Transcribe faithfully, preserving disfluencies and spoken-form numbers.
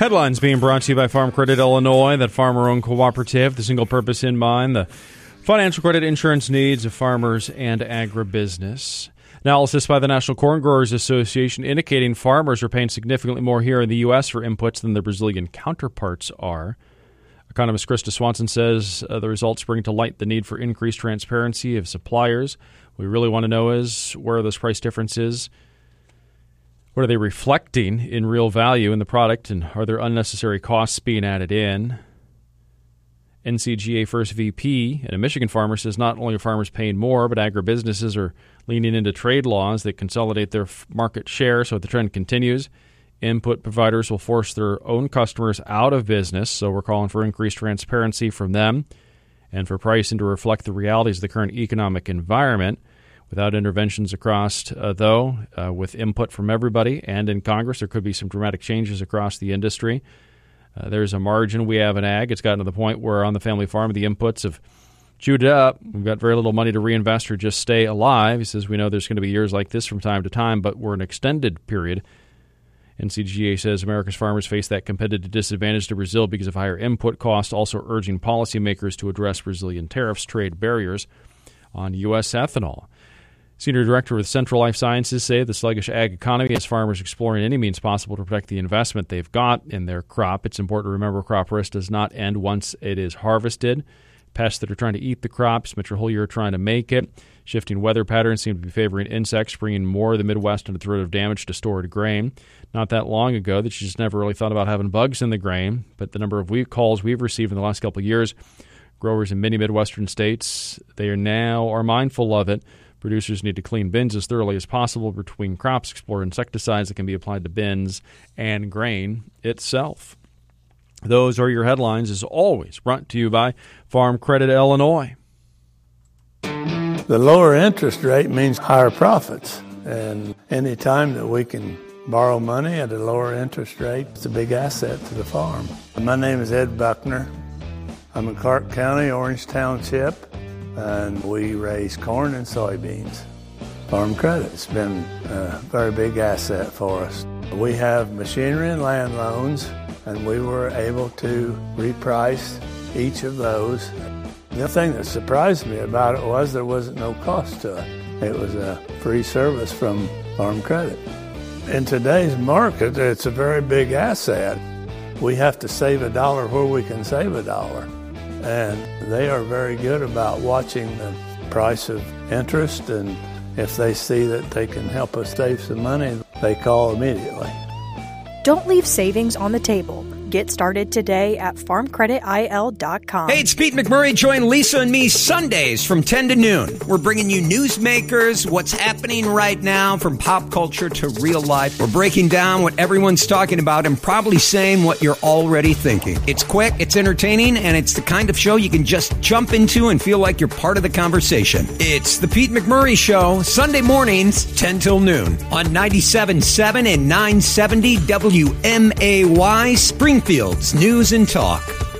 Headlines being brought to you by Farm Credit Illinois, that farmer-owned cooperative, the single purpose in mind, the financial credit insurance needs of farmers and agribusiness. Analysis by the National Corn Growers Association indicating farmers are paying significantly more here in the U S for inputs than their Brazilian counterparts are. Economist Krista Swanson says uh, the results bring to light the need for increased transparency of suppliers. What we really want to know is where are those price differences? What are they reflecting in real value in the product, and are there unnecessary costs being added in? N C G A First V P and a Michigan farmer says not only are farmers paying more, but agribusinesses are leaning into trade laws that consolidate their market share. So if the trend continues, input providers will force their own customers out of business. So we're calling for increased transparency from them and for pricing to reflect the realities of the current economic environment. Without interventions across, uh, though, uh, with input from everybody and in Congress, there could be some dramatic changes across the industry. Uh, there's a margin we have in ag. It's gotten to the point where on the family farm, the inputs have chewed it up. We've got very little money to reinvest or just stay alive. He says we know there's going to be years like this from time to time, but we're an extended period. N C G A says America's farmers face that competitive disadvantage to Brazil because of higher input costs, also urging policymakers to address Brazilian tariffs, trade barriers on U S ethanol. Senior Director with Central Life Sciences say the sluggish ag economy has farmers exploring any means possible to protect the investment they've got in their crop. It's important to remember crop risk does not end once it is harvested. Pests that are trying to eat the crops, much your whole year trying to make it. Shifting weather patterns seem to be favoring insects, bringing more of the Midwest into the threat of damage to stored grain. Not that long ago that you just never really thought about having bugs in the grain, but the number of week calls we've received in the last couple of years, growers in many Midwestern states, they are now are mindful of it. Producers need to clean bins as thoroughly as possible between crops, explore insecticides that can be applied to bins and grain itself. Those are your headlines, as always, brought to you by Farm Credit Illinois. The lower interest rate means higher profits, and any time that we can borrow money at a lower interest rate, it's a big asset to the farm. My name is Ed Buckner. I'm in Clark County, Orange Township, and we raise corn and soybeans. Farm Credit's been a very big asset for us. We have machinery and land loans, and we were able to reprice each of those. The thing that surprised me about it was there wasn't no cost to it. It was a free service from Farm Credit. In today's market, it's a very big asset. We have to save a dollar where we can save a dollar. And they are very good about watching the price of interest, and if they see that they can help us save some money, they call immediately. Don't leave savings on the table. Get started today at farm credit I L dot com. Hey, it's Pete McMurray. Join Lisa and me Sundays from ten to noon. We're bringing you newsmakers, what's happening right now from pop culture to real life. We're breaking down what everyone's talking about and probably saying what you're already thinking. It's quick, it's entertaining, and it's the kind of show you can just jump into and feel like you're part of the conversation. It's the Pete McMurray Show, Sunday mornings, ten till noon on ninety-seven point seven and nine seventy W M A Y, Springfield's News and Talk.